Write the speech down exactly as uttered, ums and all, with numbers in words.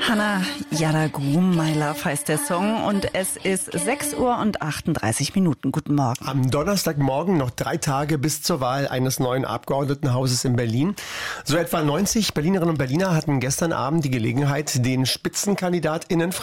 Hannah Yadagum, My Love heißt der Song und es ist sechs Uhr und achtunddreißig Minuten. Guten Morgen. Am Donnerstagmorgen noch drei Tage bis zur Wahl eines neuen Abgeordnetenhauses in Berlin. So etwa neunzig Berlinerinnen und Berliner hatten gestern Abend die Gelegenheit, den SpitzenkandidatInnen